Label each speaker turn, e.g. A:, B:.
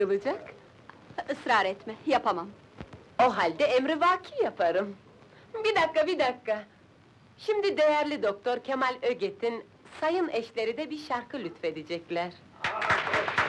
A: Olacak.
B: Israr etme, yapamam.
A: O halde emrivaki yaparım. Bir dakika. Şimdi değerli doktor Kemal Öget'in sayın eşleri de bir şarkı lütfedecekler.